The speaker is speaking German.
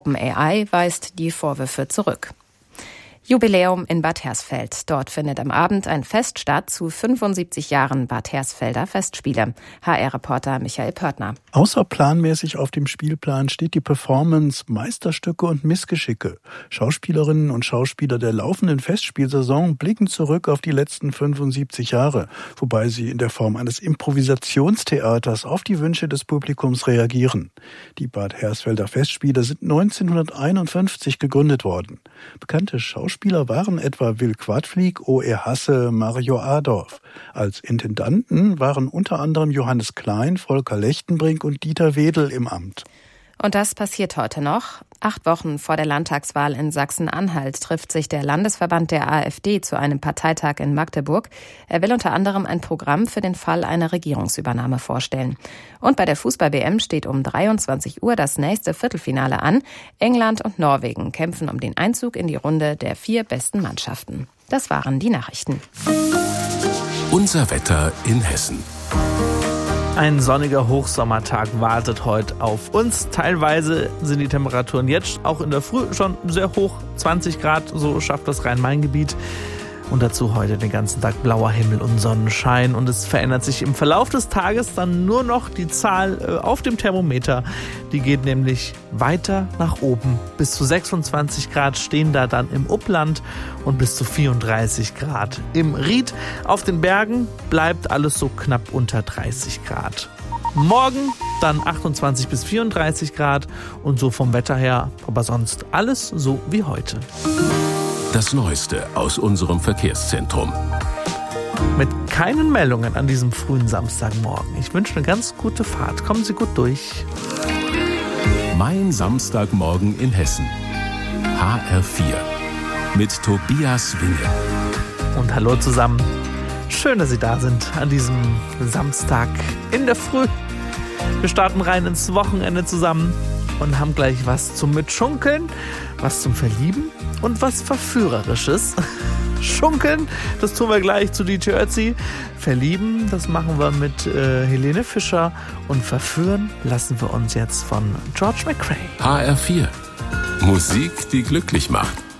OpenAI weist die Vorwürfe zurück. Jubiläum in Bad Hersfeld. Dort findet am Abend ein Fest statt zu 75 Jahren Bad Hersfelder Festspiele. HR-Reporter Michael Pörtner. Außerplanmäßig auf dem Spielplan steht die Performance Meisterstücke und Missgeschicke. Schauspielerinnen und Schauspieler der laufenden Festspielsaison blicken zurück auf die letzten 75 Jahre, wobei sie in der Form eines Improvisationstheaters auf die Wünsche des Publikums reagieren. Die Bad Hersfelder Festspiele sind 1951 gegründet worden. Bekannte Schauspieler waren etwa Will Quadflieg, O.R. Hasse, Mario Adorf. Als Intendanten waren unter anderem Johannes Klein, Volker Lechtenbrink und Dieter Wedel im Amt. Und das passiert heute noch. 8 Wochen vor der Landtagswahl in Sachsen-Anhalt trifft sich der Landesverband der AfD zu einem Parteitag in Magdeburg. Er will unter anderem ein Programm für den Fall einer Regierungsübernahme vorstellen. Und bei der Fußball-WM steht um 23 Uhr das nächste Viertelfinale an. England und Norwegen kämpfen um den Einzug in die Runde der 4 besten Mannschaften. Das waren die Nachrichten. Unser Wetter in Hessen. Ein sonniger Hochsommertag wartet heute auf uns. Teilweise sind die Temperaturen jetzt auch in der Früh schon sehr hoch. 20 Grad, so schafft das Rhein-Main-Gebiet. Und dazu heute den ganzen Tag blauer Himmel und Sonnenschein. Und es verändert sich im Verlauf des Tages dann nur noch die Zahl auf dem Thermometer. Die geht nämlich weiter nach oben. Bis zu 26 Grad stehen da dann im Upland und bis zu 34 Grad im Ried. Auf den Bergen bleibt alles so knapp unter 30 Grad. Morgen dann 28 bis 34 Grad und so vom Wetter her, aber sonst alles so wie heute. Das Neueste aus unserem Verkehrszentrum. Mit keinen Meldungen an diesem frühen Samstagmorgen. Ich wünsche eine ganz gute Fahrt. Kommen Sie gut durch. Mein Samstagmorgen in Hessen. HR4. Mit Tobias Winge. Und hallo zusammen. Schön, dass Sie da sind an diesem Samstag in der Früh. Wir starten rein ins Wochenende zusammen und haben gleich was zum Mitschunkeln, was zum Verlieben und was Verführerisches. Schunkeln, das tun wir gleich zu DJ Ötzi. Verlieben, das machen wir mit Helene Fischer. Und verführen lassen wir uns jetzt von George McRae. HR4. Musik, die glücklich macht.